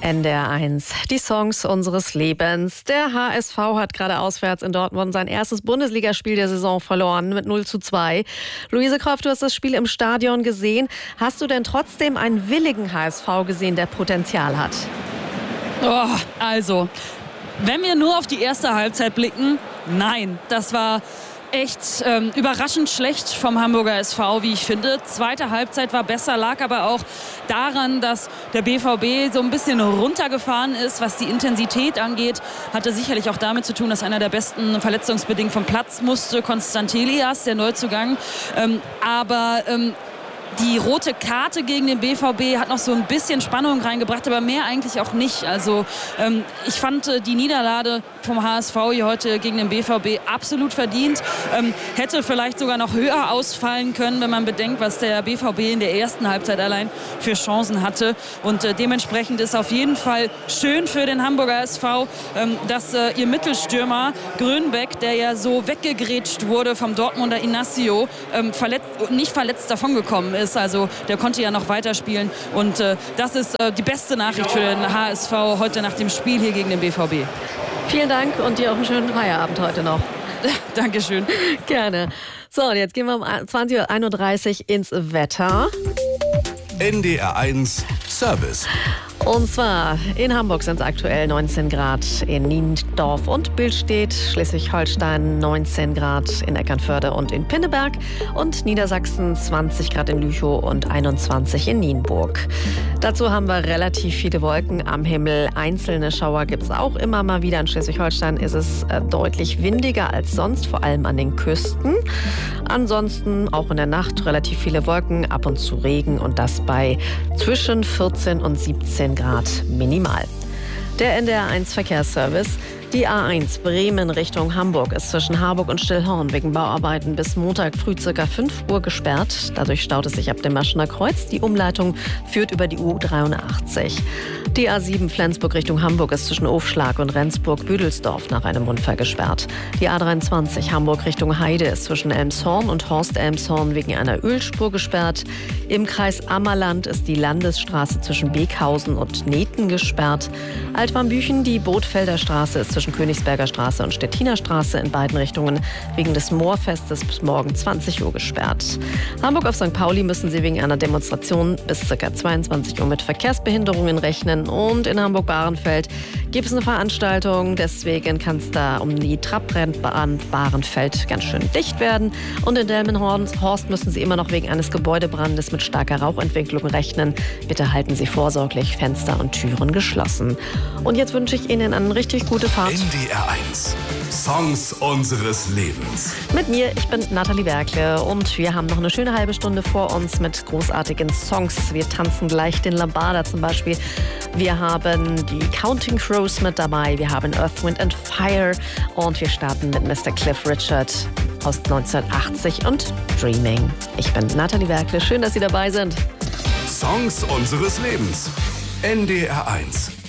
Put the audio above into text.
NDR1, die Songs unseres Lebens. Der HSV hat gerade auswärts in Dortmund sein erstes Bundesligaspiel der Saison verloren mit 0:2. Luise Kroff, du hast das Spiel im Stadion gesehen. Hast du denn trotzdem einen willigen HSV gesehen, der Potenzial hat? Also, wenn wir nur auf die erste Halbzeit blicken, nein, das war echt überraschend schlecht vom Hamburger SV, wie ich finde. Zweite Halbzeit war besser, lag aber auch daran, dass der BVB so ein bisschen runtergefahren ist, was die Intensität angeht. Hatte sicherlich auch damit zu tun, dass einer der besten verletzungsbedingt vom Platz musste, Konstantin Elias, der Neuzugang. Die rote Karte gegen den BVB hat noch so ein bisschen Spannung reingebracht, aber mehr eigentlich auch nicht. Also ich fand die Niederlage vom HSV hier heute gegen den BVB absolut verdient. Hätte vielleicht sogar noch höher ausfallen können, wenn man bedenkt, was der BVB in der ersten Halbzeit allein für Chancen hatte. Und dementsprechend ist auf jeden Fall schön für den Hamburger SV, dass ihr Mittelstürmer Grönbeck, der ja so weggegrätscht wurde vom Dortmunder Inacio, nicht verletzt davongekommen ist. Also der konnte ja noch weiterspielen und das ist die beste Nachricht für den HSV heute nach dem Spiel hier gegen den BVB. Vielen Dank und dir auch einen schönen Feierabend heute noch. Dankeschön. Gerne. So, und jetzt gehen wir um 20:31 Uhr ins Wetter. NDR1 Service. Und zwar in Hamburg sind es aktuell 19 Grad, in Niendorf und Billstedt, Schleswig-Holstein 19 Grad, in Eckernförde und in Pinneberg und Niedersachsen 20 Grad in Lüchow und 21 in Nienburg. Dazu haben wir relativ viele Wolken am Himmel. Einzelne Schauer gibt es auch immer mal wieder. In Schleswig-Holstein ist es deutlich windiger als sonst, vor allem an den Küsten. Ansonsten auch in der Nacht relativ viele Wolken, ab und zu Regen und das bei zwischen 14 und 17 Grad minimal. Der NDR1 Verkehrsservice. Die A1 Bremen Richtung Hamburg ist zwischen Harburg und Stillhorn wegen Bauarbeiten bis Montag früh ca. 5 Uhr gesperrt. Dadurch staut es sich ab dem Maschener Kreuz. Die Umleitung führt über die U83. Die A7 Flensburg Richtung Hamburg ist zwischen Ofschlag und Rendsburg-Büdelsdorf nach einem Unfall gesperrt. Die A23 Hamburg Richtung Heide ist zwischen Elmshorn und Horst-Elmshorn wegen einer Ölspur gesperrt. Im Kreis Ammerland ist die Landesstraße zwischen Beekhausen und Neten gesperrt. Altwarmbüchen, die Bootfelder Straße ist zwischen Königsberger Straße und Stettiner Straße in beiden Richtungen wegen des Moorfestes bis morgen 20 Uhr gesperrt. Hamburg auf St. Pauli müssen sie wegen einer Demonstration bis ca. 22 Uhr mit Verkehrsbehinderungen rechnen. Und in Hamburg-Bahrenfeld gibt es eine Veranstaltung, deswegen kann es da um die Trabrennbahn Bahrenfeld ganz schön dicht werden. Und in Delmenhorst müssen sie immer noch wegen eines Gebäudebrandes mit starker Rauchentwicklung rechnen. Bitte halten Sie vorsorglich Fenster und Türen geschlossen. Und jetzt wünsche ich Ihnen eine richtig gute Fahrt. NDR1 Songs unseres Lebens. Mit mir, ich bin Nathalie Werkle und wir haben noch eine schöne halbe Stunde vor uns mit großartigen Songs. Wir tanzen gleich den Lambada zum Beispiel. Wir haben die Counting Crows mit dabei. Wir haben Earth, Wind and Fire und wir starten mit Mr. Cliff Richard aus 1980 und Dreaming. Ich bin Nathalie Werkle. Schön, dass Sie dabei sind. Songs unseres Lebens. NDR1.